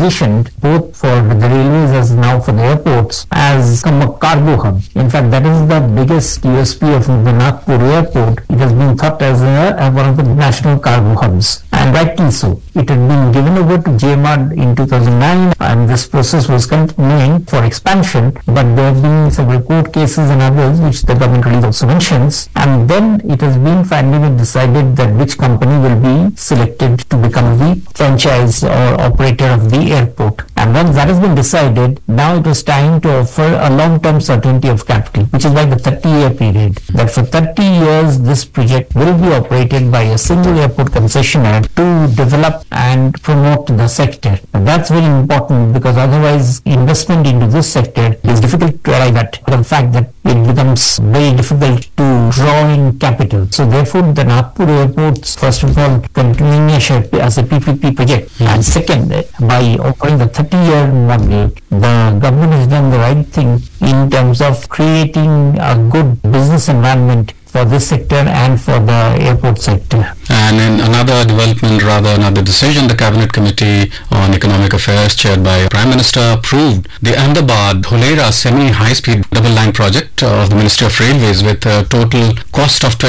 positioned both for the railways as now for the airports as a cargo hub. In fact, that is the biggest USP of the Nagpur airport. It has been thought as one of the national cargo hubs, and rightly so. It had been given over to JMR in 2009, and this process was continuing for expansion, but there have been several court cases and others which the government release also mentions, and then it has been finally decided that which company will be selected to become the franchise or operator of the airport. And once that has been decided, now it was time to offer a long-term certainty of capital, which is why the 30-year period, that for 30 years this project will be operated by a single airport concessionaire to develop and promote the sector. And that's very important, because otherwise investment into this sector is difficult to arrive at, the fact that it becomes very difficult to draw in capital. So therefore the Nagpur airports, first of all, continuing as a PPP project, and second, by offering the 30-year model, the government has done the right thing in terms of creating a good business environment for this sector and for the airport sector. And in another development, another decision, the Cabinet Committee on Economic Affairs chaired by Prime Minister approved the Ahmedabad-Dholera semi-high-speed double-line project of the Ministry of Railways with a total cost of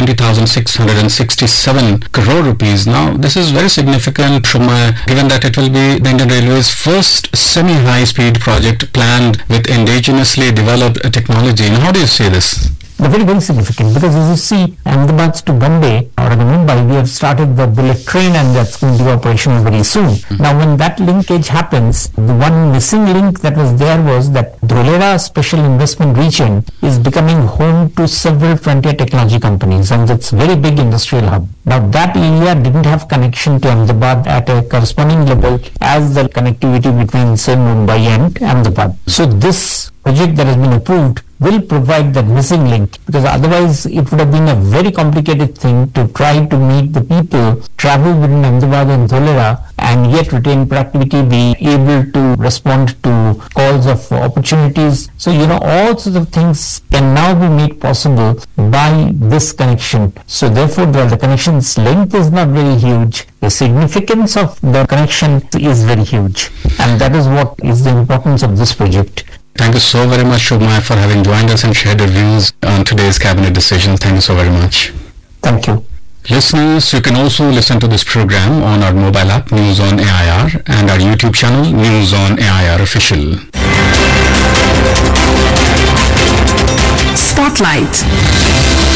20,667 crore rupees. Now, this is very significant, Shobhmaya, given that it will be the Indian Railways' first semi-high-speed project planned with indigenously developed technology. Now, how do you see this? Very, very significant, because as you see, Ahmedabad to Bombay or Mumbai, we have started the bullet train, and that's going to be operational very soon. Now, when that linkage happens, the one missing link that was there was that Dholera Special Investment Region is becoming home to several frontier technology companies, and it's a very big industrial hub. Now, that area didn't have connection to Ahmedabad at a corresponding level as the connectivity between, say, Mumbai and Ahmedabad. So this project that has been approved will provide that missing link, because otherwise it would have been a very complicated thing to try to meet the people, travel between Ahmedabad and Dholera, and yet retain productivity, be able to respond to calls of opportunities. So, all sorts of things can now be made possible by this connection. So therefore, the connection's length is not very huge. The significance of the connection is very huge, and that is what is the importance of this project. Thank you so very much, Shobhmaya, for having joined us and shared your views on today's cabinet decision. Thank you so very much. Thank you. Listeners, you can also listen to this program on our mobile app, News on AIR, and our YouTube channel, News on AIR Official. Spotlight.